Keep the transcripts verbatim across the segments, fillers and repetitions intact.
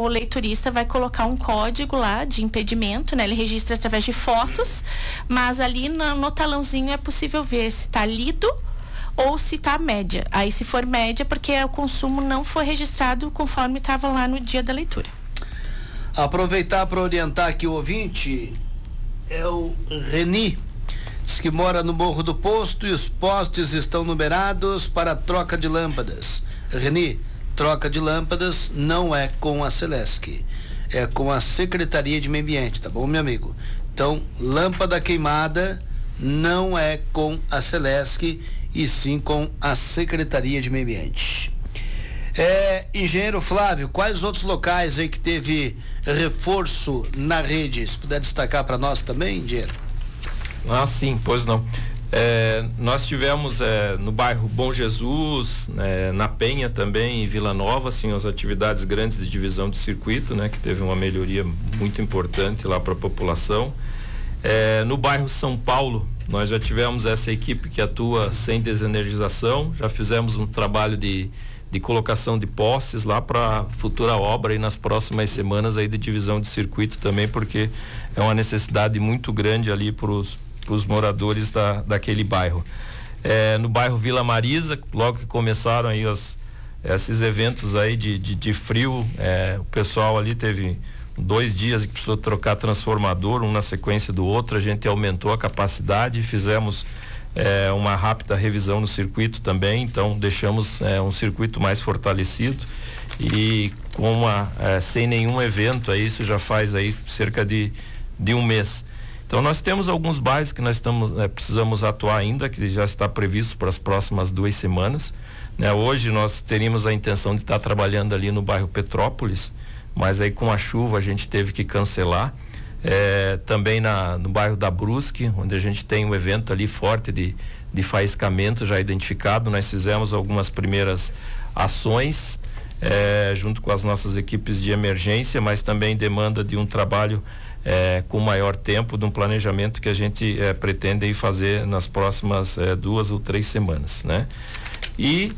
o leiturista vai colocar um código lá de impedimento, né? Ele registra através de fotos, mas ali no, no talãozinho é possível ver se está lido ou se está média. Aí se for média, porque o consumo não foi registrado conforme estava lá no dia da leitura. Aproveitar para orientar aqui o ouvinte, é o Reni, diz que mora no Morro do Posto e os postes estão numerados para troca de lâmpadas. Reni, troca de lâmpadas não é com a Celesc, é com a Secretaria de Meio Ambiente, tá bom, meu amigo? Então, lâmpada queimada não é com a Celesc e sim com a Secretaria de Meio Ambiente. É, engenheiro Flávio, quais outros locais aí que teve reforço na rede? Se puder destacar para nós também, engenheiro? Ah, sim, pois não. É, nós tivemos é, no bairro Bom Jesus, é, na Penha também, em Vila Nova, assim, as atividades grandes de divisão de circuito, né, que teve uma melhoria muito importante lá para a população. É, no bairro São Paulo, nós já tivemos essa equipe que atua sem desenergização, já fizemos um trabalho de, de colocação de postes lá para futura obra e nas próximas semanas aí de divisão de circuito também, porque é uma necessidade muito grande ali para os moradores da, daquele bairro. É, no bairro Vila Marisa, logo que começaram aí os, esses eventos aí de, de, de frio, é, o pessoal ali teve dois dias que precisou trocar transformador, um na sequência do outro, a gente aumentou a capacidade, fizemos é, uma rápida revisão no circuito também, então deixamos é, um circuito mais fortalecido e com uma, é, sem nenhum evento, aí isso já faz aí cerca de, de um mês. Então nós temos alguns bairros que nós estamos, é, precisamos atuar ainda, que já está previsto para as próximas duas semanas, né? Hoje nós teríamos a intenção de estar trabalhando ali no bairro Petrópolis, mas aí com a chuva a gente teve que cancelar. É, também na, no bairro da Brusque, onde a gente tem um evento ali forte de, de faiscamento já identificado, nós fizemos algumas primeiras ações é, junto com as nossas equipes de emergência, mas também demanda de um trabalho é, com maior tempo, de um planejamento que a gente é, pretende aí fazer nas próximas é, duas ou três semanas, né? E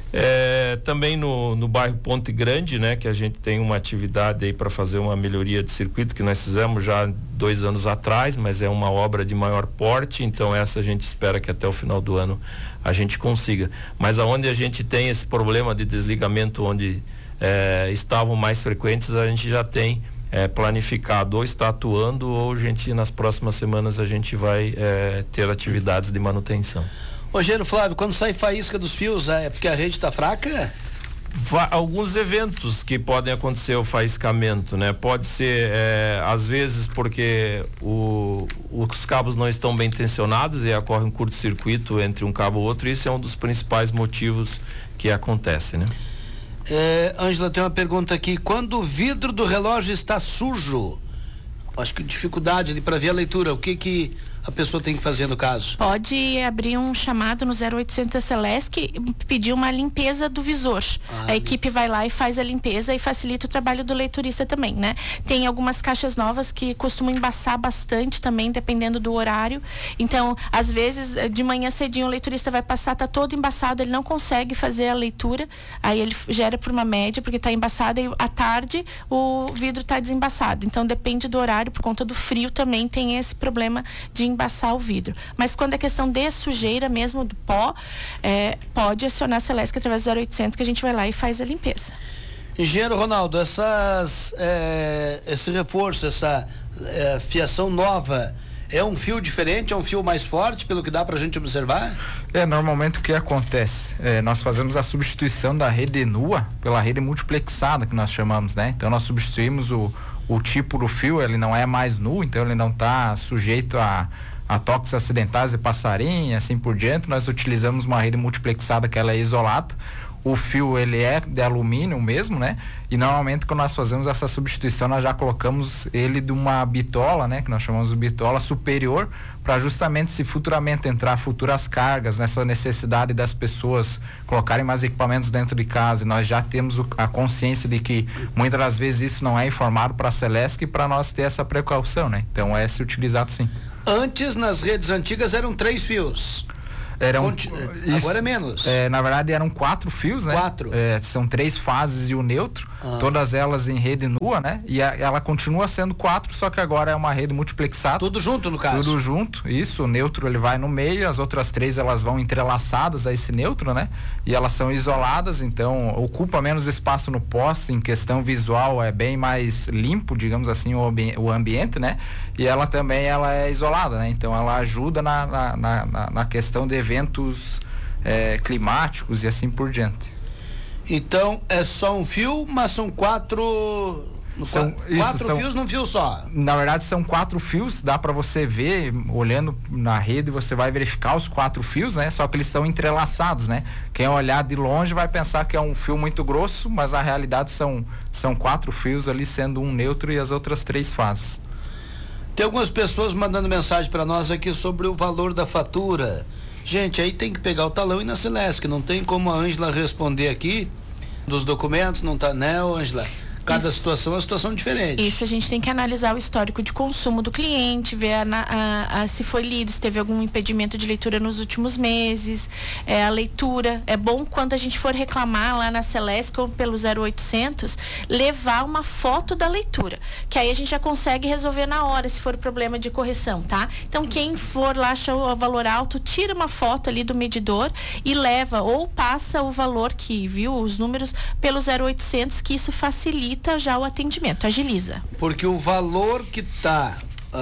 É, também no, no bairro Ponte Grande, né, que a gente tem uma atividade aí para fazer uma melhoria de circuito que nós fizemos já dois anos atrás, mas é uma obra de maior porte, então essa a gente espera que até o final do ano a gente consiga. Mas aonde a gente tem esse problema de desligamento, onde é, estavam mais frequentes, a gente já tem é, planificado, ou está atuando, ou a gente nas próximas semanas a gente vai é, ter atividades de manutenção. Rogério Flávio, quando sai faísca dos fios, é porque a rede está fraca? Va- alguns eventos que podem acontecer o faiscamento, né? Pode ser, é, às vezes, porque o, os cabos não estão bem tensionados e ocorre um curto-circuito entre um cabo e outro, e isso é um dos principais motivos que acontece, né? É, Ângela, tem uma pergunta aqui. Quando o vidro do relógio está sujo, acho que dificuldade ali para ver a leitura, o que que a pessoa tem que fazer no caso? Pode abrir um chamado no zero oitocentos da Celesc e pedir uma limpeza do visor. Ah, a equipe vai lá e faz a limpeza e facilita o trabalho do leiturista também, né? Tem algumas caixas novas que costumam embaçar bastante também, dependendo do horário. Então, às vezes, de manhã cedinho o leiturista vai passar, tá todo embaçado, ele não consegue fazer a leitura, aí ele gera por uma média, porque tá embaçado, e à tarde o vidro tá desembaçado. Então, depende do horário, por conta do frio também tem esse problema de embaçar o vidro. Mas quando é questão de sujeira mesmo, do pó, é, pode acionar a Celesc através do zero oitocentos, que a gente vai lá e faz a limpeza. Engenheiro Ronaldo, essas, é, esse reforço, essa é, fiação nova, é um fio diferente, é um fio mais forte, pelo que dá pra gente observar? É, normalmente o que acontece? É, nós fazemos a substituição da rede nua pela rede multiplexada, que nós chamamos, né? Então nós substituímos o o tipo do fio, ele não é mais nu, então ele não está sujeito a, a toques acidentais de passarinho, assim por diante. Nós utilizamos uma rede multiplexada que ela é isolada. O fio, ele é de alumínio mesmo, né? E normalmente quando nós fazemos essa substituição, nós já colocamos ele de uma bitola, né? Que nós chamamos de bitola superior, para justamente se futuramente entrar futuras cargas, nessa necessidade das pessoas colocarem mais equipamentos dentro de casa. E nós já temos o, a consciência de que muitas das vezes isso não é informado para a Celesc, e para nós ter essa precaução, né? Então é se utilizado sim. Antes, nas redes antigas, eram três fios. Eram, Conti... isso, agora é menos. É, na verdade eram quatro fios, né? Quatro. É, são três fases e o neutro, ah. todas elas em rede nua, né? E a, ela continua sendo quatro, só que agora é uma rede multiplexada. Tudo junto, no caso? Tudo junto, isso. O neutro ele vai no meio, as outras três elas vão entrelaçadas a esse neutro, né? E elas são isoladas, então ocupa menos espaço no poste, em questão visual é bem mais limpo, digamos assim, o, ambi- o ambiente, né? E ela também ela é isolada, né? Então ela ajuda na, na, na, na questão de eventos é, climáticos e assim por diante. Então é só um fio, mas são quatro... São, quatro isso, quatro são, fios num fio só. Na verdade são quatro fios, dá para você ver, olhando na rede você vai verificar os quatro fios, né? Só que eles estão entrelaçados, né? Quem olhar de longe vai pensar que é um fio muito grosso, mas na realidade são, são quatro fios ali, sendo um neutro e as outras três fases. Tem algumas pessoas mandando mensagem para nós aqui sobre o valor da fatura. Gente, aí tem que pegar o talão e ir na Celesc, não tem como a Ângela responder aqui dos documentos, não tá, né, Ângela? Cada Isso. situação é uma situação diferente. Isso, a gente tem que analisar o histórico de consumo do cliente, ver a, a, a, se foi lido, se teve algum impedimento de leitura nos últimos meses, é, a leitura. É bom quando a gente for reclamar lá na Celesc ou pelo zero oitocentos, levar uma foto da leitura, que aí a gente já consegue resolver na hora, se for problema de correção, tá? Então, quem for lá, achar o valor alto, tira uma foto ali do medidor e leva, ou passa o valor que viu, os números, pelo zero oitocentos, que isso facilita já o atendimento, agiliza. Porque o valor que está,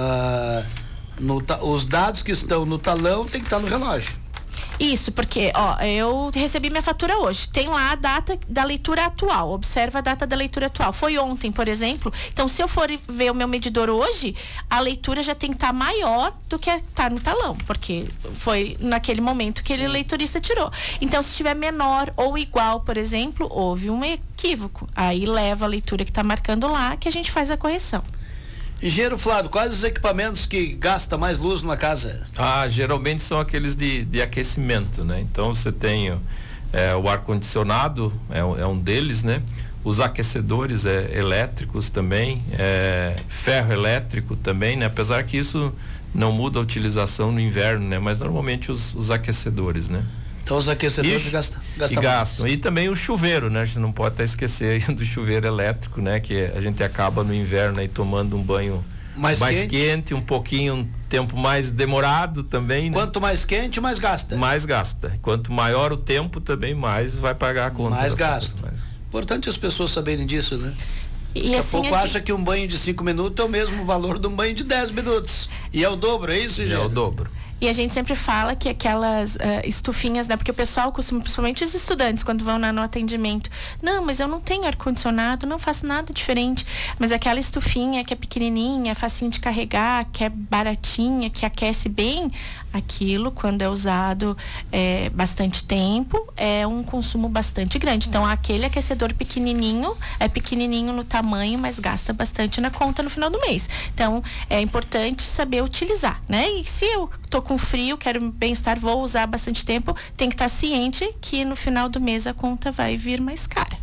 uh, no ta- os dados que estão no talão tem que estar no relógio. Isso, porque, ó, eu recebi minha fatura hoje. Tem lá a data da leitura atual. Observa a data da leitura atual. Foi ontem, por exemplo. Então, se eu for ver o meu medidor hoje, a leitura já tem que estar maior do que está no talão, porque foi naquele momento que Sim. ele, o leiturista tirou. Então, se estiver menor ou igual, por exemplo, houve um equívoco. Aí leva a leitura que está marcando lá, que a gente faz a correção. Engenheiro Flávio, quais os equipamentos que gastam mais luz numa casa? Ah, geralmente são aqueles de, de aquecimento, né? Então você tem é, o ar-condicionado, é, é um deles, né? Os aquecedores é, elétricos também, é, ferro elétrico também, né? Apesar que isso não muda a utilização no inverno, né? Mas normalmente os, os aquecedores, né? Então os aquecedores e, gastam, gastam e gastam. E também o chuveiro, né? A gente não pode até esquecer aí do chuveiro elétrico, né? Que a gente acaba no inverno aí tomando um banho mais, mais quente. quente, um pouquinho, um tempo mais demorado também, né? Quanto mais quente, mais gasta. Mais gasta. Quanto maior o tempo, também mais vai pagar a conta. Mais gasto. Mais. Importante as pessoas saberem disso, né? E Daqui assim a pouco é acha de... que um banho de cinco minutos é o mesmo valor de um banho de dez minutos. E é o dobro, é isso, gente? É o dobro. E a gente sempre fala que aquelas uh, estufinhas, né? Porque o pessoal costuma, principalmente os estudantes, quando vão lá no atendimento, não, mas eu não tenho ar-condicionado, não faço nada diferente. Mas aquela estufinha que é pequenininha, é facinho de carregar, que é baratinha, que aquece bem, aquilo, quando é usado é, bastante tempo, é um consumo bastante grande. Então, aquele aquecedor pequenininho, é pequenininho no tamanho, mas gasta bastante na conta no final do mês. Então, é importante saber utilizar, né? E se eu tô com frio, quero bem-estar, vou usar bastante tempo, tem que estar ciente que no final do mês a conta vai vir mais cara.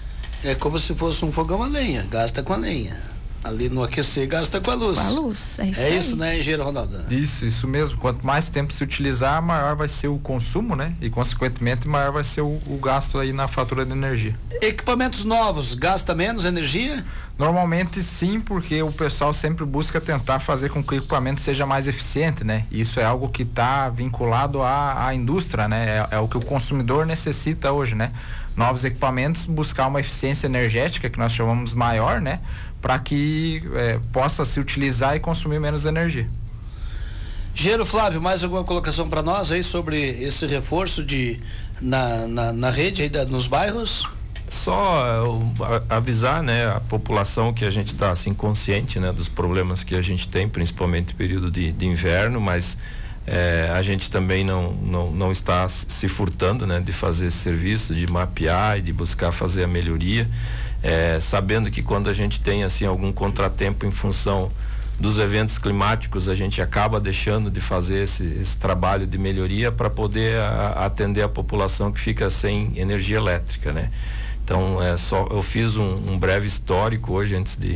É como se fosse um fogão a lenha, gasta com a lenha. Ali no aquecer, gasta com a luz. Com a luz, é isso É aí. isso, né, engenheiro Ronaldo? Isso, isso mesmo. Quanto mais tempo se utilizar, maior vai ser o consumo, né? E, consequentemente, maior vai ser o, o gasto aí na fatura de energia. Equipamentos novos, gasta menos energia? Normalmente sim, porque o pessoal sempre busca tentar fazer com que o equipamento seja mais eficiente, né? Isso é algo que está vinculado à, à indústria, né? É, é o que o consumidor necessita hoje, né? Novos equipamentos, buscar uma eficiência energética, que nós chamamos maior, né? Para que é, possa se utilizar e consumir menos energia. Engenheiro Flávio, mais alguma colocação para nós aí sobre esse reforço de, na, na, na rede aí da, nos bairros? Só uh, avisar, né, a população que a gente está assim consciente, né, dos problemas que a gente tem, principalmente no período de, de inverno, mas eh, a gente também não, não, não está se furtando, né, de fazer esse serviço, de mapear e de buscar fazer a melhoria, eh, sabendo que quando a gente tem assim algum contratempo em função dos eventos climáticos, a gente acaba deixando de fazer esse, esse trabalho de melhoria para poder a, atender a população que fica sem energia elétrica, né? Então, é só, eu fiz um, um breve histórico hoje antes de,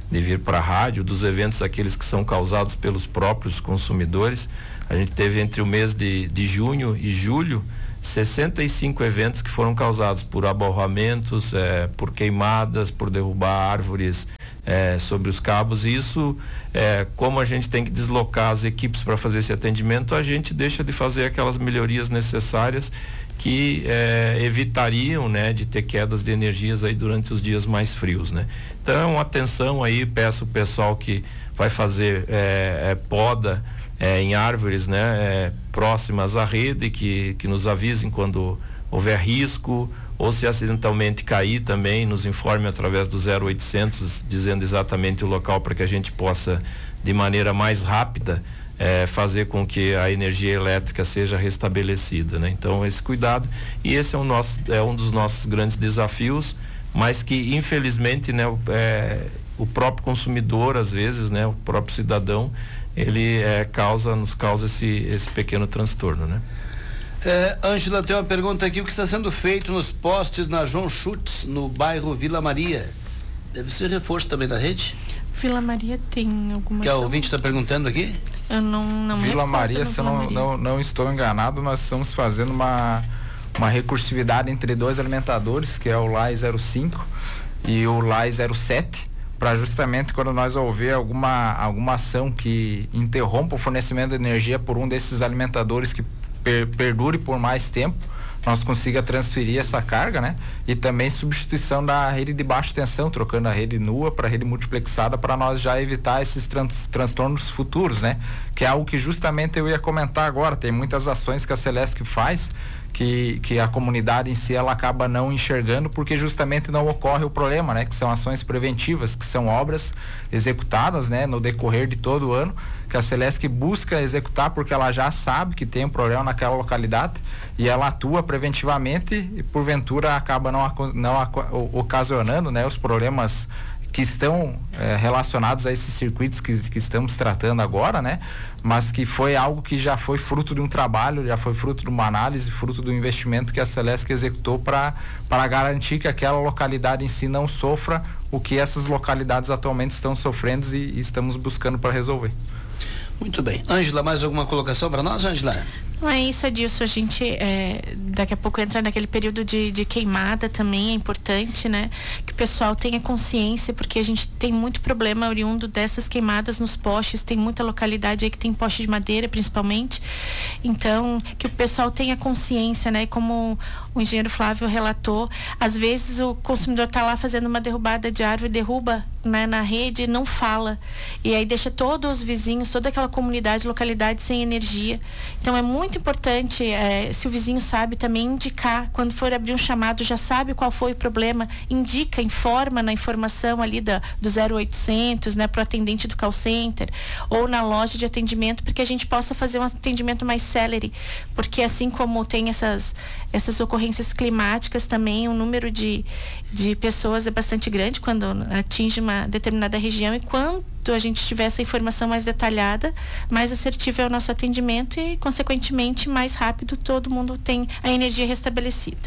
de vir para a rádio, dos eventos aqueles que são causados pelos próprios consumidores. A gente teve entre o mês de, de junho e julho sessenta e cinco eventos que foram causados por aborramentos, eh, por queimadas, por derrubar árvores eh, sobre os cabos. E isso, eh, como a gente tem que deslocar as equipes para fazer esse atendimento, a gente deixa de fazer aquelas melhorias necessárias que eh, evitariam, né, de ter quedas de energias aí durante os dias mais frios, né? Então, atenção aí, peço o pessoal que vai fazer eh, eh, poda É, em árvores, né, é, próximas à rede, que, que nos avisem quando houver risco, ou se acidentalmente cair também, nos informe através do zero oitocentos, dizendo exatamente o local para que a gente possa, de maneira mais rápida, é, fazer com que a energia elétrica seja restabelecida, né? Então, esse cuidado, e esse é, o nosso, é um dos nossos grandes desafios, mas que infelizmente, né, é, o próprio consumidor, às vezes, né, o próprio cidadão, ele é, causa, nos causa esse, esse pequeno transtorno, né? Ângela, é, tem uma pergunta aqui: o que está sendo feito nos postes na João Schutz, no bairro Vila Maria? Deve ser reforço também da rede? Vila Maria tem alguma que a ouvinte está perguntando aqui? Eu não, não Vila Maria, se eu não, não, não estou enganado, nós estamos fazendo uma, uma recursividade entre dois alimentadores, que é o L A I zero cinco e o L A I zero sete, para justamente quando nós houver alguma, alguma ação que interrompa o fornecimento de energia por um desses alimentadores que per, perdure por mais tempo, nós consiga transferir essa carga, né? E também substituição da rede de baixa tensão, trocando a rede nua para a rede multiplexada, para nós já evitar esses trans, transtornos futuros, né? Que é algo que justamente eu ia comentar agora. Tem muitas ações que a Celesc faz que, que a comunidade em si ela acaba não enxergando, porque justamente não ocorre o problema, né? Que são ações preventivas, que são obras executadas, né? No decorrer de todo o ano, que a Celesc busca executar porque ela já sabe que tem um problema naquela localidade e ela atua preventivamente e porventura acaba não, não ocasionando, né, os problemas que estão eh, relacionados a esses circuitos que, que estamos tratando agora, né? Mas que foi algo que já foi fruto de um trabalho, já foi fruto de uma análise, fruto do investimento que a Celesc executou para para garantir que aquela localidade em si não sofra o que essas localidades atualmente estão sofrendo e, e estamos buscando para resolver. Muito bem. Ângela, mais alguma colocação para nós, Ângela? Não é isso, Adilson. A gente é, daqui a pouco entra naquele período de, de queimada também. É importante, né, que o pessoal tenha consciência, porque a gente tem muito problema oriundo dessas queimadas nos postes. Tem muita localidade aí que tem poste de madeira, principalmente. Então, que o pessoal tenha consciência, né? E como o engenheiro Flávio relatou, às vezes o consumidor está lá fazendo uma derrubada de árvore, derruba, né, na rede e não fala. E aí deixa todos os vizinhos, toda aquela comunidade, localidade sem energia. Então é muito importante, é, se o vizinho sabe, também indicar, quando for abrir um chamado, já sabe qual foi o problema, indica, informa na informação ali da, do zero oitocentos, né, para o atendente do call center, ou na loja de atendimento, porque a gente possa fazer um atendimento mais célere, porque assim como tem essas, essas ocorrências climáticas também, o número de, de pessoas é bastante grande quando atinge uma determinada região, e quanto a gente tiver essa informação mais detalhada, mais assertivo é o nosso atendimento e, consequentemente, mais rápido todo mundo tem a energia restabelecida.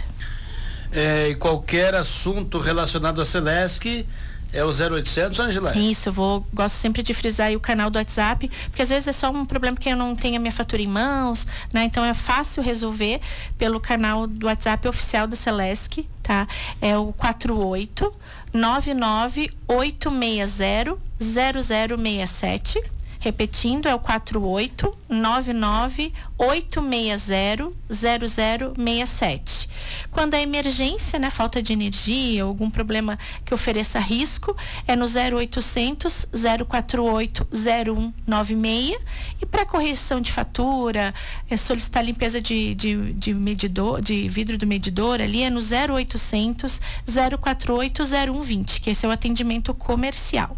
É, e qualquer assunto relacionado à Celesc é o zero oitocentos, Ângela? Isso, eu vou, gosto sempre de frisar aí o canal do WhatsApp, porque às vezes é só um problema que eu não tenho a minha fatura em mãos, né? Então é fácil resolver pelo canal do WhatsApp oficial da Celesc, tá? É o quatro oito nove nove oito seis zero zero zero seis sete. Repetindo, é o quatro oito nove nove oito seis zero zero zero seis sete. Quando é emergência, né, falta de energia, algum problema que ofereça risco, é no zero oitocentos zero quatro oito zero um nove seis. E para correção de fatura, é solicitar limpeza de, de, de medidor, de vidro do medidor, ali é no zero oitocentos zero quatro oito zero um vinte, que esse é o atendimento comercial.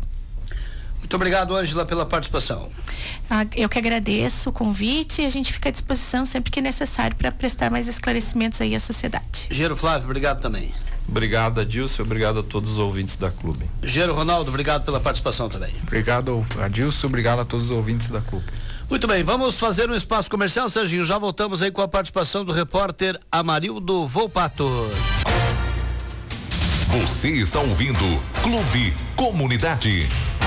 Muito obrigado, Ângela, pela participação. Ah, eu que agradeço o convite e a gente fica à disposição sempre que necessário para prestar mais esclarecimentos aí à sociedade. Engenheiro Flávio, obrigado também. Obrigado, Adilson, obrigado a todos os ouvintes da Clube. Engenheiro Ronaldo, obrigado pela participação também. Obrigado, Adilson, obrigado a todos os ouvintes da Clube. Muito bem, vamos fazer um espaço comercial, Serginho, já voltamos aí com a participação do repórter Amarildo Volpato. Você está ouvindo Clube Comunidade.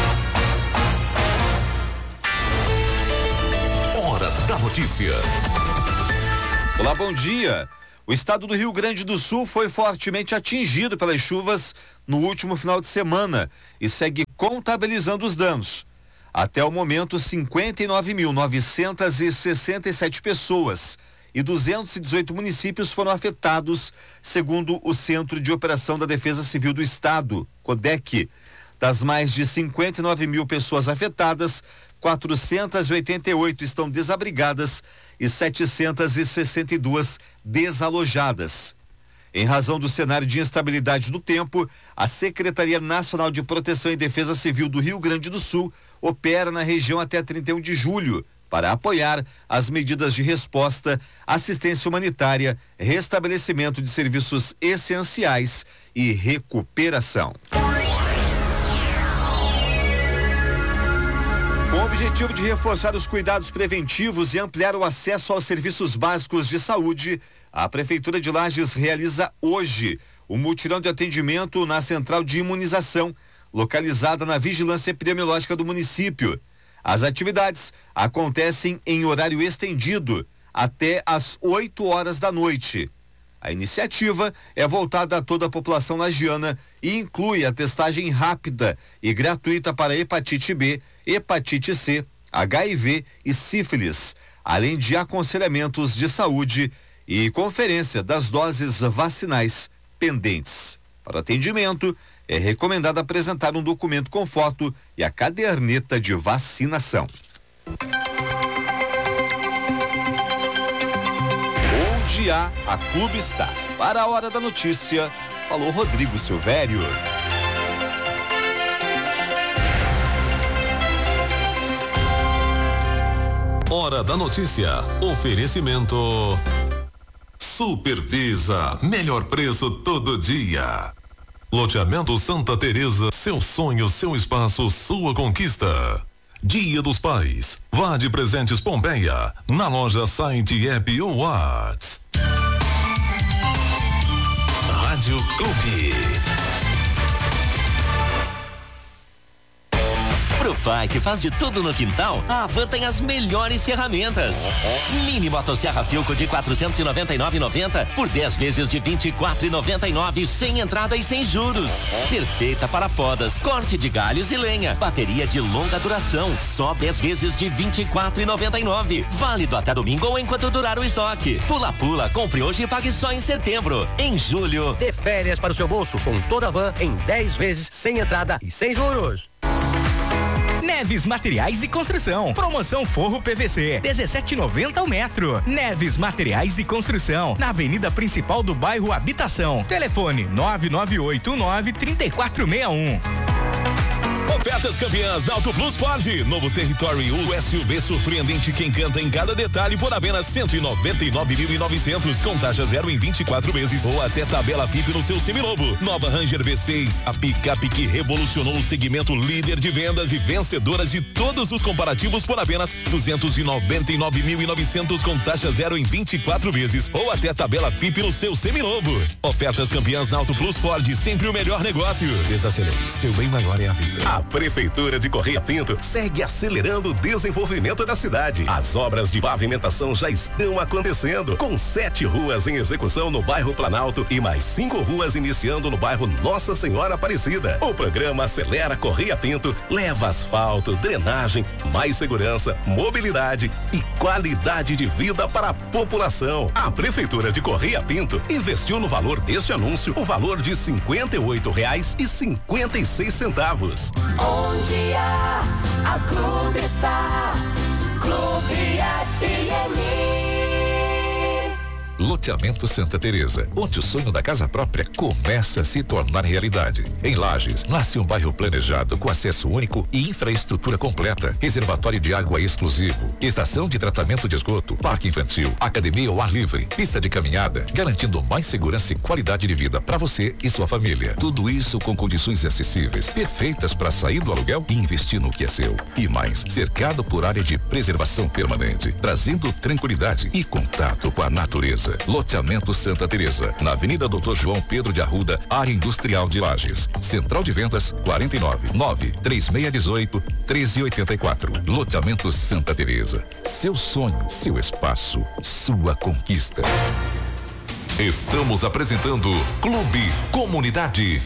da Notícia. Olá, bom dia. O estado do Rio Grande do Sul foi fortemente atingido pelas chuvas no último final de semana e segue contabilizando os danos. Até o momento, cinquenta e nove mil novecentas e sessenta e sete pessoas e duzentos e dezoito municípios foram afetados, segundo o Centro de Operação da Defesa Civil do Estado, CODEC. Das mais de cinquenta e nove mil pessoas afetadas, quatrocentas e oitenta e oito estão desabrigadas e setecentas e sessenta e duas desalojadas. Em razão do cenário de instabilidade do tempo, a Secretaria Nacional de Proteção e Defesa Civil do Rio Grande do Sul opera na região até trinta e um de julho para apoiar as medidas de resposta, assistência humanitária, restabelecimento de serviços essenciais e recuperação. Com o objetivo de reforçar os cuidados preventivos e ampliar o acesso aos serviços básicos de saúde, a Prefeitura de Lages realiza hoje o mutirão de atendimento na Central de Imunização, localizada na Vigilância Epidemiológica do município. As atividades acontecem em horário estendido até às oito horas da noite. A iniciativa é voltada a toda a população lagiana e inclui a testagem rápida e gratuita para hepatite B, hepatite C, H I V e sífilis, além de aconselhamentos de saúde e conferência das doses vacinais pendentes. Para o atendimento, é recomendado apresentar um documento com foto e a caderneta de vacinação. Onde há, a Clube está. Para a hora da notícia, falou Rodrigo Silvério. Hora da notícia. Oferecimento Supervisa, melhor preço todo dia. Loteamento Santa Teresa, seu sonho, seu espaço, sua conquista. Dia dos Pais, vá de Presentes Pompeia, na loja, site, app ou Whats. Rádio Clube. Pro pai que faz de tudo no quintal, a Havan tem as melhores ferramentas. Mini motosserra Filco de quatrocentos e noventa e nove reais e noventa centavos por dez vezes de vinte e quatro reais e noventa e nove centavos, sem entrada e sem juros. Perfeita para podas, corte de galhos e lenha. Bateria de longa duração, só dez vezes de vinte e quatro reais e noventa e nove centavos. Válido até domingo ou enquanto durar o estoque. Pula Pula, compre hoje e pague só em setembro. Em julho, dê férias para o seu bolso com toda a Havan em dez vezes sem entrada e sem juros. Neves Materiais e Construção. Promoção Forro P V C, dezessete reais e noventa centavos ao metro. Neves Materiais e Construção, na avenida principal do bairro Habitação. Telefone nove nove oito nove, três quatro seis um. Ofertas campeãs da Auto Plus Ford. Novo Territory, o S U V surpreendente que encanta em cada detalhe por apenas cento e noventa e nove mil e novecentos, com taxa zero em vinte e quatro vezes ou até tabela F I P no seu seminovo. Nova Ranger V seis, a picape que revolucionou o segmento, líder de vendas e vencedoras de todos os comparativos por apenas duzentos e noventa e nove mil e novecentos, com taxa zero em vinte e quatro vezes ou até tabela F I P no seu seminovo. Ofertas campeãs na Auto Plus Ford, sempre o melhor negócio. Desacelere, seu bem maior é a vida. A Prefeitura de Correia Pinto segue acelerando o desenvolvimento da cidade. As obras de pavimentação já estão acontecendo, com sete ruas em execução no bairro Planalto e mais cinco ruas iniciando no bairro Nossa Senhora Aparecida. O programa Acelera Correia Pinto leva asfalto, drenagem, mais segurança, mobilidade e qualidade de vida para a população. A Prefeitura de Correia Pinto investiu no valor deste anúncio o valor de cinquenta e oito reais e cinquenta e seis centavos. Onde há, a Clube está. Clube F M. Loteamento Santa Teresa, onde o sonho da casa própria começa a se tornar realidade. Em Lages, nasce um bairro planejado com acesso único e infraestrutura completa, reservatório de água exclusivo, estação de tratamento de esgoto, parque infantil, academia ao ar livre, pista de caminhada, garantindo mais segurança e qualidade de vida para você e sua família. Tudo isso com condições acessíveis, perfeitas para sair do aluguel e investir no que é seu. E mais, cercado por área de preservação permanente, trazendo tranquilidade e contato com a natureza. Teresa. Loteamento Santa Teresa, na Avenida Doutor João Pedro de Arruda, área industrial de Lages. Central de vendas quarenta e nove, nove três seis um oito, treze oitenta e quatro. Loteamento Santa Teresa. Seu sonho, seu espaço, sua conquista. Estamos apresentando Clube Comunidade.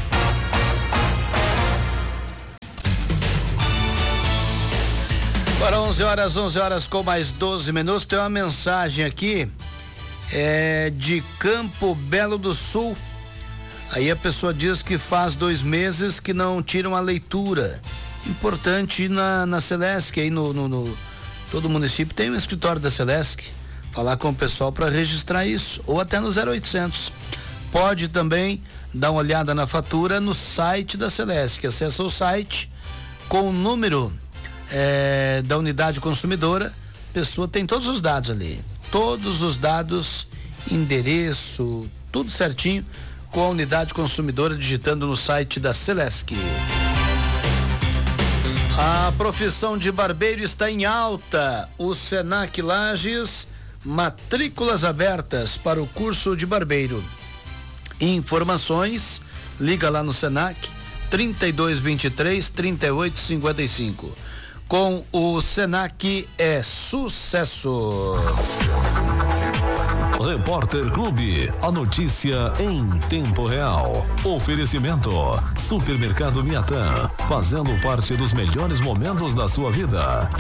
Agora onze horas, onze horas com mais doze minutos. Tem uma mensagem aqui é, de Campo Belo do Sul. Aí a pessoa diz que faz dois meses que não tiram a leitura. Importante ir na, na Celesc, aí no, no, no todo município tem um escritório da Celesc. Falar com o pessoal para registrar isso, ou até no zero oitocentos. Pode também dar uma olhada na fatura no site da Celesc. Acessa o site com o número É, da unidade consumidora, a pessoa tem todos os dados ali, todos os dados, endereço, tudo certinho, com a unidade consumidora digitando no site da Celesc. A profissão de barbeiro está em alta. O Senac Lages, matrículas abertas para o curso de barbeiro. Informações, liga lá no Senac, trinta e dois, vinte e três, trinta e oito, cinquenta e cinco. Com o Senac é sucesso. Repórter Clube, a notícia em tempo real. Oferecimento: Supermercado Miatã, fazendo parte dos melhores momentos da sua vida.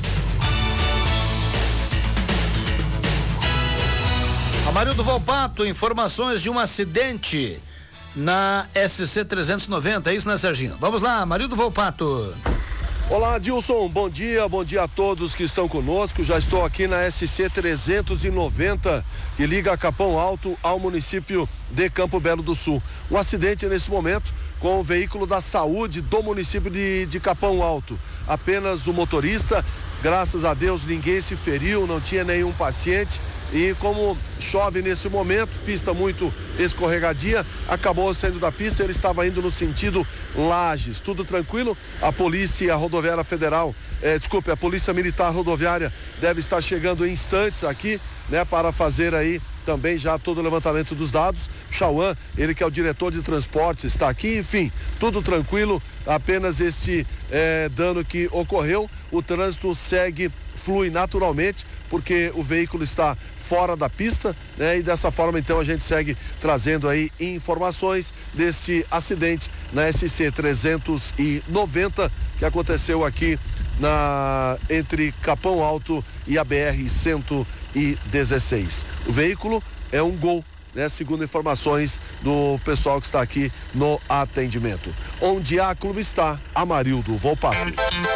Amarildo Volpato, informações de um acidente na S C trezentos e noventa, é isso, né, Serginho? Vamos lá, Amarildo Volpato. Olá, Dilson, bom dia, bom dia a todos que estão conosco. Já estou aqui na S C trezentos e noventa, que liga Capão Alto ao município de Campo Belo do Sul. Um acidente nesse momento com o veículo da saúde do município de, de Capão Alto. Apenas o motorista, graças a Deus ninguém se feriu, não tinha nenhum paciente. E como chove nesse momento, pista muito escorregadia, acabou saindo da pista, ele estava indo no sentido Lages, tudo tranquilo. A polícia rodoviária federal, eh, desculpe, a polícia militar rodoviária deve estar chegando em instantes aqui, né, para fazer aí também já todo o levantamento dos dados. Chauã, ele que é o diretor de transportes, está aqui, enfim, tudo tranquilo, apenas este eh, dano que ocorreu. O trânsito segue, flui naturalmente, porque o veículo está fora da pista, né? E dessa forma então a gente segue trazendo aí informações desse acidente na S C trezentos e noventa que aconteceu aqui na entre Capão Alto e a B R cento e dezesseis. O veículo é um Gol, né? Segundo informações do pessoal que está aqui no atendimento. Onde a clube está, Amarildo Volpato.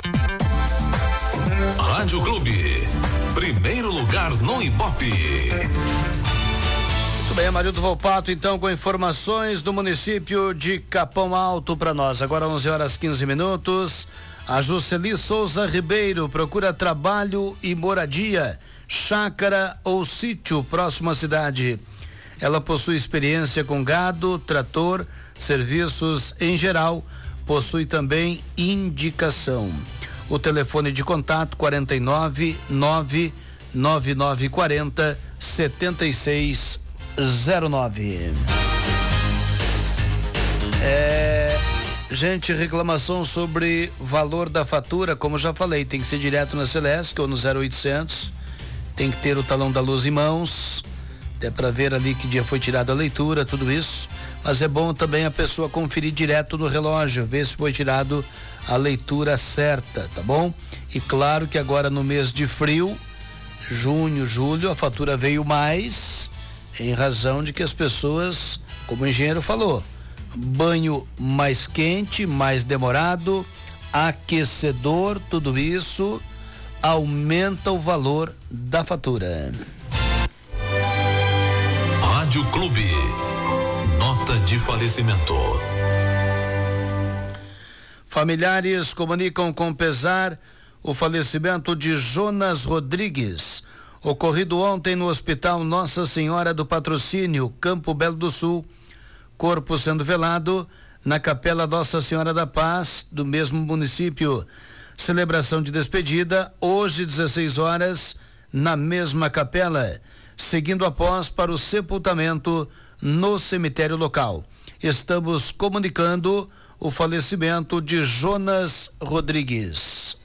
Rádio Clube, primeiro lugar no Ibope. Muito bem, Amarildo Volpato, então, com informações do município de Capão Alto para nós. Agora onze horas quinze minutos. A Jusceli Souza Ribeiro procura trabalho e moradia, chácara ou sítio próximo à cidade. Ela possui experiência com gado, trator, serviços em geral, possui também indicação. O telefone de contato quarenta e nove, nove nove nove quarenta, setenta e seis zero nove. É, gente, reclamação sobre valor da fatura, como já falei, tem que ser direto na Celesc ou no zero oitocentos, tem que ter o talão da luz em mãos, é para ver ali que dia foi tirada a leitura, tudo isso, mas é bom também a pessoa conferir direto no relógio, ver se foi tirado a leitura certa, tá bom? E claro que agora no mês de frio, junho, julho, a fatura veio mais, em razão de que as pessoas, como o engenheiro falou, banho mais quente, mais demorado, aquecedor, tudo isso aumenta o valor da fatura. Rádio Clube, nota de falecimento. Familiares comunicam com pesar o falecimento de Jonas Rodrigues, ocorrido ontem no Hospital Nossa Senhora do Patrocínio, Campo Belo do Sul. Corpo sendo velado na Capela Nossa Senhora da Paz, do mesmo município. Celebração de despedida, hoje, dezesseis horas, na mesma capela. seguindo após para o sepultamento no cemitério local. Estamos comunicando o falecimento de Jonas Rodrigues.